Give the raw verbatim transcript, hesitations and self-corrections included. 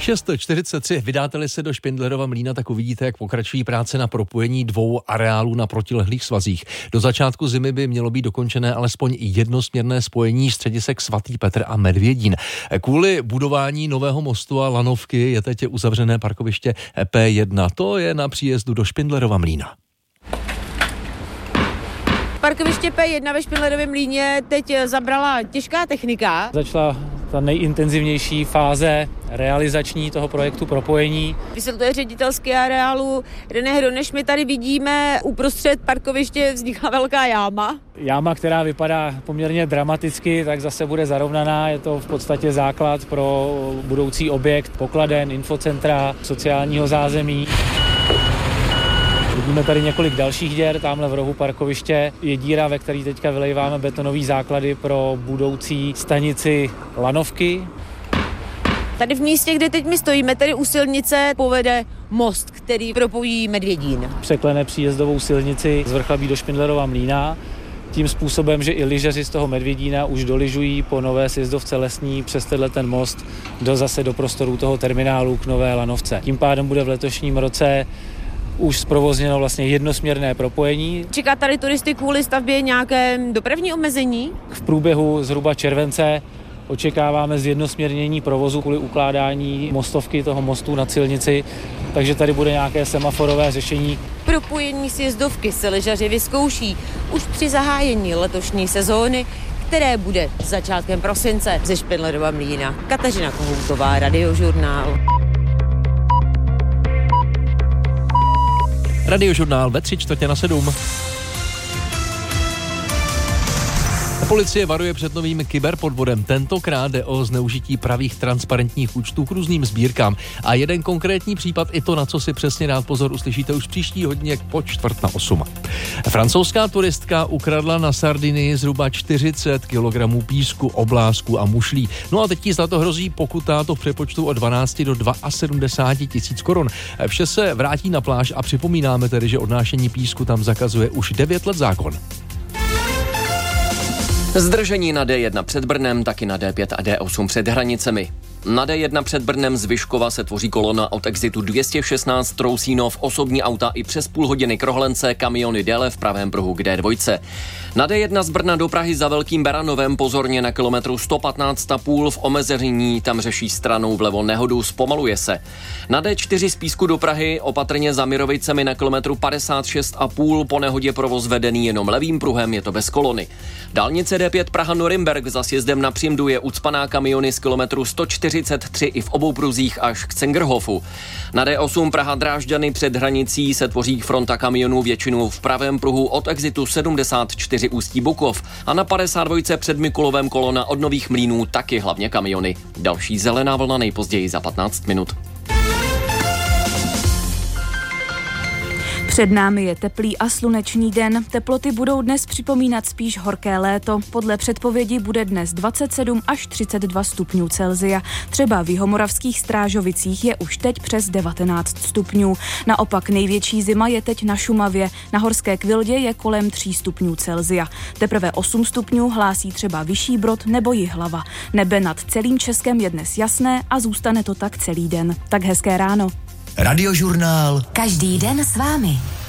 šest čtyřicet tři. Vydáte-li se do Špindlerova Mlýna, tak uvidíte, jak pokračují práce na propojení dvou areálů na protilehlých svazích. Do začátku zimy by mělo být dokončené alespoň jednosměrné spojení středisek Svatý Petr a Medvědín. Kvůli budování nového mostu a lanovky je teď uzavřené parkoviště P jedna. To je na příjezdu do Špindlerova Mlýna. Parkoviště P jedna ve Špindlerově Mlýně teď zabrala těžká technika. Začala ta nejintenzivnější fáze realizační toho projektu propojení. Vysvětluje ředitelský areálu René Hroneš. My tady vidíme uprostřed parkoviště vznikla velká jáma. Jáma, která vypadá poměrně dramaticky, tak zase bude zarovnaná. Je to v podstatě základ pro budoucí objekt pokladen, infocentra, sociálního zázemí. Vidíme tady několik dalších děr, tamhle v rohu parkoviště je díra, ve které teďka vylejváme betonové základy pro budoucí stanici lanovky. Tady v místě, kde teď my stojíme, tady u silnice povede most, který propojí Medvědín. Překlene příjezdovou silnici z Vrchlabí do Špindlerova Mlýna, tím způsobem, že i lyžaři z toho Medvědína už dolyžují po nové sjezdovce lesní přes tenhle ten most do zase do prostoru toho terminálu k nové lanovce. Tím pádem bude v letošním roce už zprovozněno vlastně jednosměrné propojení. Čeká tady turisty kvůli stavbě nějaké dopravní omezení? V průběhu zhruba července očekáváme zjednosměrnění provozu kvůli ukládání mostovky toho mostu na silnici, takže tady bude nějaké semaforové řešení. Propojení sjezdovky se lyžaři vyzkouší už při zahájení letošní sezóny, které bude začátkem prosince. Ze Špindlerova Mlýna Kateřina Kohoutová, Radiožurnál. Radiožurnál ve tři čtvrtě na sedm. Policie varuje před novým kyberpodvodem. Tentokrát jde o zneužití pravých transparentních účtů k různým sbírkám. A jeden konkrétní případ, i to, na co si přesně dát pozor, uslyšíte už příští hodně po čtvrt na osm. Francouzská turistka ukradla na Sardinii zhruba čtyřicet kilogramů písku, oblázku a mušlí. No a teď jí za to hrozí pokuta, to v přepočtu od dvanáct do sedmdesát dva tisíc korun. Vše se vrátí na pláž a připomínáme tedy, že odnášení písku tam zakazuje už devět let zákon. Zdržení na D jedna před Brnem, taky na D pět a D osm před hranicemi. Na D jedna před Brnem z Vyškova se tvoří kolona od exitu dvě stě šestnáct Trousínov, osobní auta i přes půl hodiny Krohlence, kamiony déle v pravém pruhu k D dva. Na D jedna z Brna do Prahy za Velkým Beranovem pozorně na kilometru sto patnáct a půl v omezení, tam řeší stranou vlevo nehodu, zpomaluje se. Na D čtyři z Písku do Prahy opatrně za Mirovicemi na kilometru padesát šest a půl, po nehodě provoz vedený jenom levým pruhem, je to bez kolony. Dálnice D pět Praha-Norimberk za sjezdem na Přimdu je ucpaná kamiony z kilometru sto čtyřicet tři i v obou pruzích až k Cengerhofu. Na D osm Praha-Drážďany před hranicí se tvoří fronta kamionů většinou v pravém pruhu od exitu sedmdesát čtyři Ústí Bukov a na padesát dva před Mikulovem kolona od Nových Mlýnů taky hlavně kamiony. Další zelená vlna nejpozději za patnáct minut. Před námi je teplý a slunečný den. Teploty budou dnes připomínat spíš horké léto. Podle předpovědi bude dnes dvacet sedm až třicet dva stupňů Celsia. Třeba v Jihomoravských Strážovicích je už teď přes devatenáct stupňů. Naopak největší zima je teď na Šumavě. Na Horské Kvildě je kolem tří stupňů Celsia. Teprve osm stupňů hlásí třeba Vyšší Brod nebo Jihlava. Nebe nad celým Českem je dnes jasné a zůstane to tak celý den. Tak hezké ráno. Radiožurnál. Každý den s vámi.